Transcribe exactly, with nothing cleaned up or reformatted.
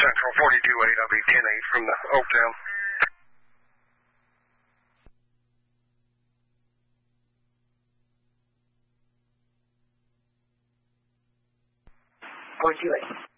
Central, forty-two eight, I'll be ten eight from the Oaktown. forty-two eight.